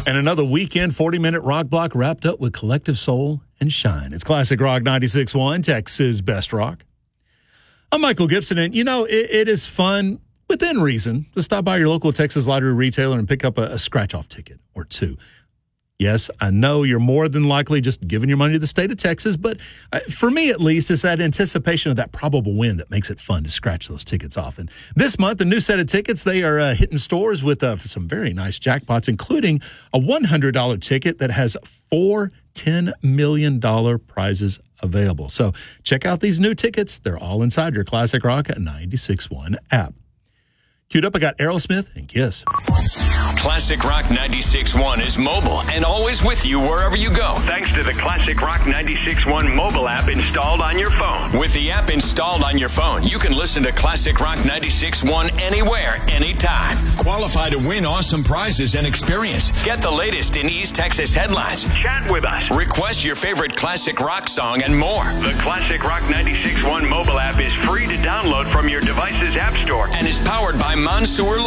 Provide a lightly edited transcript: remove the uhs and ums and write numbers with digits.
And another weekend 40-minute rock block wrapped up with collective soul and shine. It's Classic Rock 96.1, Texas Best Rock. I'm Michael Gibson, and it is fun, within reason, to stop by your local Texas Lottery retailer and pick up a scratch-off ticket or two. Yes, I know you're more than likely just giving your money to the state of Texas, but for me at least, it's that anticipation of that probable win that makes it fun to scratch those tickets off. And this month, a new set of tickets, they are hitting stores with some very nice jackpots, including a $100 ticket that has 4 $10 million prizes available. So check out these new tickets. They're all inside your Classic Rock 96.1 app. Queued up, I got Aerosmith and Kiss. Classic Rock 96.1 is mobile and always with you wherever you go. Thanks to the Classic Rock 96.1 mobile app installed on your phone. With the app installed on your phone, you can listen to Classic Rock 96.1 anywhere, anytime. Qualify to win awesome prizes and experience. Get the latest in East Texas headlines. Chat with us. Request your favorite classic rock song and more. The Classic Rock 96.1 mobile app is free to download from your device's app store and is powered by Mansour